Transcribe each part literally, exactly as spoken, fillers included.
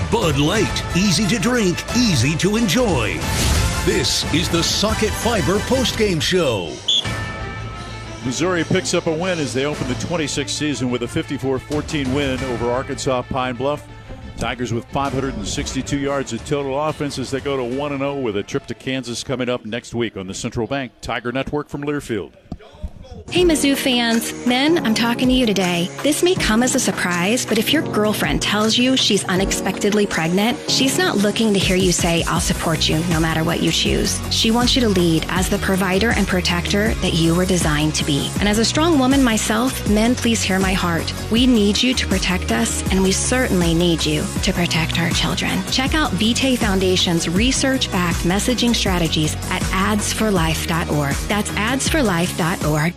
Bud Light, easy to drink, easy to enjoy. This is the Socket Fiber postgame show. Missouri picks up a win as they open the twenty-sixth season with a fifty-four fourteen win over Arkansas Pine Bluff. Tigers with five hundred sixty-two yards of total offense as they go to one and oh with a trip to Kansas coming up next week on the Central Bank Tiger Network from Learfield. Hey Mizzou fans, men, I'm talking to you today. This may come as a surprise, but if your girlfriend tells you she's unexpectedly pregnant, she's not looking to hear you say, I'll support you no matter what you choose. She wants you to lead as the provider and protector that you were designed to be. And as a strong woman myself, men, please hear my heart. We need you to protect us, and we certainly need you to protect our children. Check out Vitae Foundation's research-backed messaging strategies at ads for life dot org. That's ads for life dot org.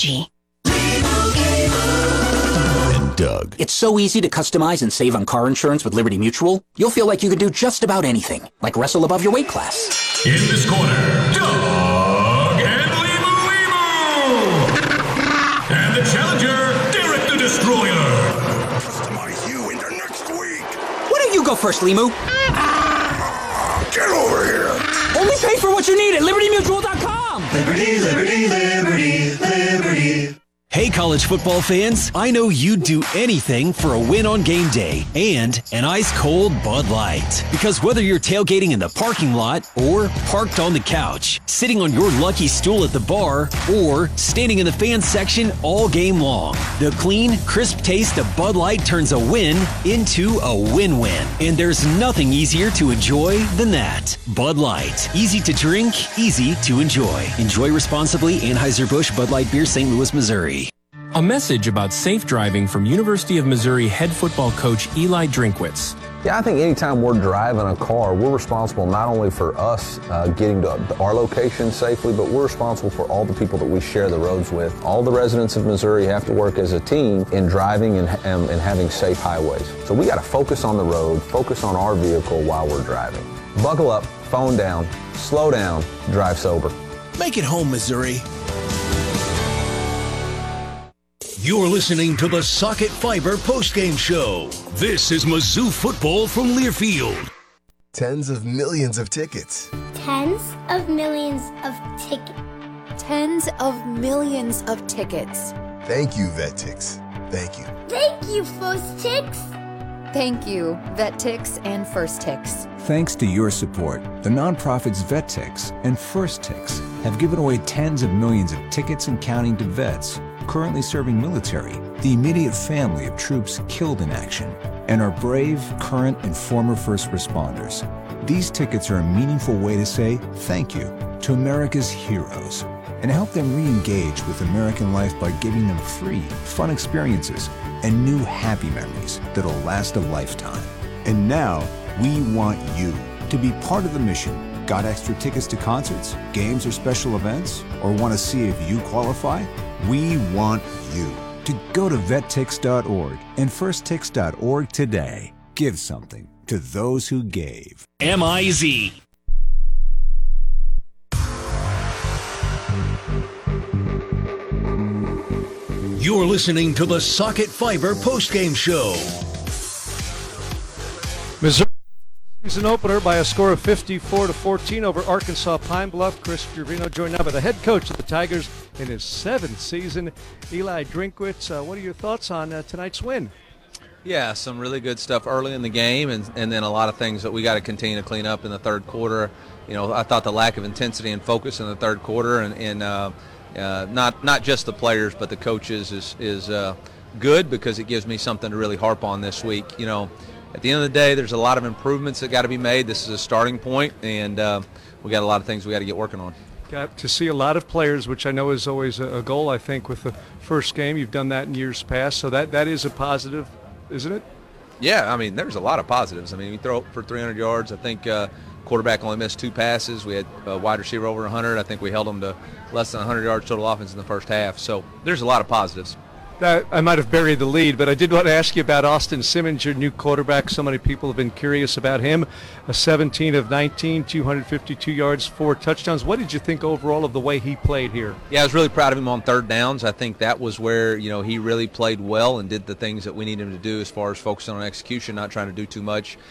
And Doug. It's so easy to customize and save on car insurance with Liberty Mutual. You'll feel like you could do just about anything, like wrestle above your weight class. In this corner, Doug and Limu Limu. And the challenger, Derek the Destroyer. Customize you into next week. Why don't you go first, Limu? Get over here. Only pay for what you need at liberty mutual dot com. Liberty, liberty, liberty, liberty. Hey, college football fans, I know you'd do anything for a win on game day and an ice-cold Bud Light. Because whether you're tailgating in the parking lot or parked on the couch, sitting on your lucky stool at the bar, or standing in the fan section all game long, the clean, crisp taste of Bud Light turns a win into a win-win. And there's nothing easier to enjoy than that. Bud Light. Easy to drink, easy to enjoy. Enjoy responsibly. Anheuser-Busch Bud Light Beer, Saint Louis, Missouri. A message about safe driving from University of Missouri head football coach Eli Drinkwitz. Yeah, I think anytime we're driving a car, we're responsible not only for us uh, getting to our location safely, but we're responsible for all the people that we share the roads with. All the residents of Missouri have to work as a team in driving and, and, and having safe highways. So we got to focus on the road, focus on our vehicle while we're driving. Buckle up, phone down, slow down, drive sober. Make it home, Missouri. You're listening to the Socket Fiber postgame show. This is Mizzou football from Learfield. Tens of millions of tickets. Tens of millions of tickets. Tens of millions of tickets. Thank you, VetTix. Thank you. Thank you, First Tix. Thank you, VetTix and First Tix. Thanks to your support, the nonprofits VetTix and First Tix have given away tens of millions of tickets and counting to vets currently serving military, the immediate family of troops killed in action, and our brave, current, and former first responders. These tickets are a meaningful way to say thank you to America's heroes and help them re-engage with American life by giving them free, fun experiences and new happy memories that'll last a lifetime. And now, we want you to be part of the mission. Got extra tickets to concerts, games, or special events? Or want to see if you qualify? We want you to go to vet tix dot org and first tix dot org today. Give something to those who gave. M I Z. You're listening to the Socket Fiber postgame show. Missouri season opener by a score of fifty-four to fourteen over Arkansas Pine Bluff. Chris Gervino joined now by the head coach of the Tigers in his seventh season, Eli Drinkwitz. Uh, what are your thoughts on uh, tonight's win? Yeah, some really good stuff early in the game, and, and then a lot of things that we got to continue to clean up in the third quarter. You know, I thought the lack of intensity and focus in the third quarter, and, and uh, uh, not not just the players but the coaches is is uh, good, because it gives me something to really harp on this week. You know, at the end of the day, there's a lot of improvements that got to be made. This is a starting point, and uh, we got a lot of things we got to get working on. Got to see a lot of players, which I know is always a goal, I think, with the first game. You've done that in years past, so that, that is a positive, isn't it? Yeah, I mean, there's a lot of positives. I mean, we throw for three hundred yards. I think uh, quarterback only missed two passes. We had a wide receiver over one hundred. I think we held them to less than one hundred yards total offense in the first half. So there's a lot of positives. That, I might have buried the lead, but I did want to ask you about Austin Simmons, your new quarterback. So many people have been curious about him. A seventeen of nineteen, two hundred fifty-two yards, four touchdowns. What did you think overall of the way he played here? Yeah, I was really proud of him on third downs. I think that was where, you know, he really played well and did the things that we needed him to do as far as focusing on execution, not trying to do too much.